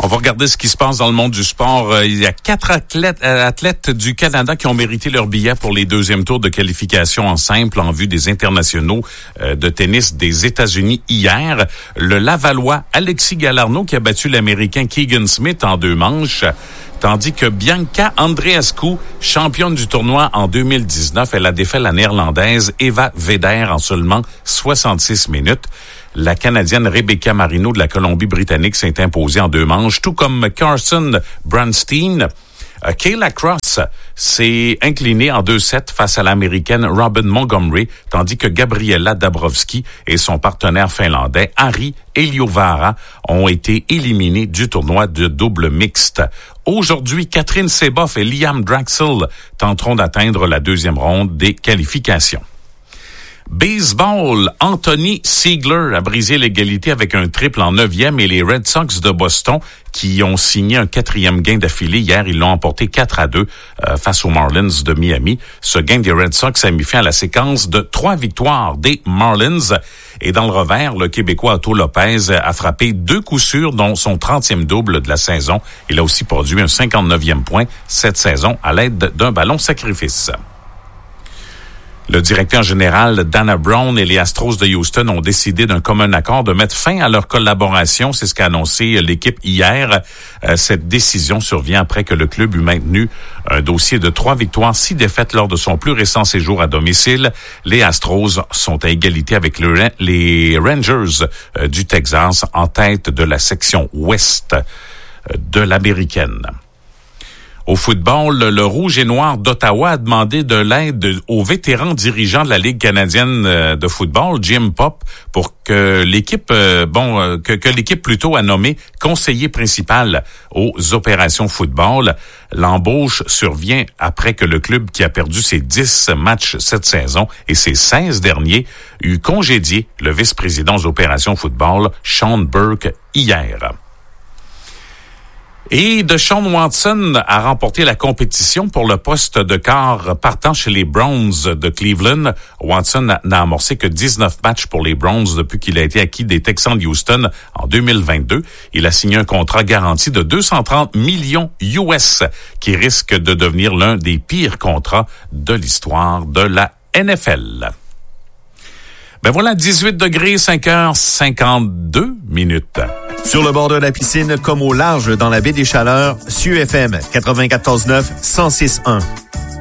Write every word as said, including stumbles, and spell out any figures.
va regarder ce qui se passe dans le monde du sport. Il y a quatre athlètes, athlètes du Canada qui ont mérité leur billet pour les deuxièmes tours de qualification en simple en vue des internationaux de tennis des États-Unis hier. Le Lavallois Alexis Galarneau qui a battu l'Américain Keegan Smith en deux manches. Tandis que Bianca Andreescu, championne du tournoi en deux mille dix-neuf, elle a défait la Néerlandaise Eva Vedder en seulement soixante-six minutes. La Canadienne Rebecca Marino de la Colombie-Britannique s'est imposée en deux manches, tout comme Carson Brunstein. Uh, Kayla Cross s'est inclinée en deux sets face à l'Américaine Robin Montgomery, tandis que Gabriela Dabrowski et son partenaire finlandais Ari Eliovara ont été éliminés du tournoi de double mixte. Aujourd'hui, Catherine Seboff et Liam Draxel tenteront d'atteindre la deuxième ronde des qualifications. Baseball, Anthony Siegler a brisé l'égalité avec un triple en neuvième et les Red Sox de Boston qui ont signé un quatrième gain d'affilée. Hier, ils l'ont emporté quatre à deux euh, face aux Marlins de Miami. Ce gain des Red Sox a mis fin à la séquence de trois victoires des Marlins. Et dans le revers, le Québécois Otto Lopez a frappé deux coups sûrs, dont son trentième double de la saison. Il a aussi produit un cinquante-neuvième point cette saison à l'aide d'un ballon sacrifice. Le directeur général Dana Brown et les Astros de Houston ont décidé d'un commun accord de mettre fin à leur collaboration. C'est ce qu'a annoncé l'équipe hier. Cette décision survient après que le club eut maintenu un dossier de trois victoires, six défaites lors de son plus récent séjour à domicile. Les Astros sont à égalité avec le, les Rangers du Texas en tête de la section ouest de l'américaine. Au football, le Rouge et Noir d'Ottawa a demandé de l'aide au vétéran dirigeant de la Ligue canadienne de football, Jim Popp, pour que l'équipe, bon, que, que l'équipe plutôt a nommé conseiller principal aux opérations football. L'embauche survient après que le club qui a perdu ses dix matchs cette saison et ses seize derniers eut congédié le vice-président aux opérations football, Sean Burke, hier. Et Deshaun Watson a remporté la compétition pour le poste de quart partant chez les Browns de Cleveland. Watson n'a amorcé que dix-neuf matchs pour les Browns depuis qu'il a été acquis des Texans de Houston en deux mille vingt-deux. Il a signé un contrat garanti de deux cent trente millions U S qui risque de devenir l'un des pires contrats de l'histoire de la N F L. Ben voilà, dix-huit degrés, cinq heures cinquante-deux minutes. Sur le bord de la piscine, comme au large dans la baie des Chaleurs, S U F M quatre-vingt-quatorze neuf, cent six point un.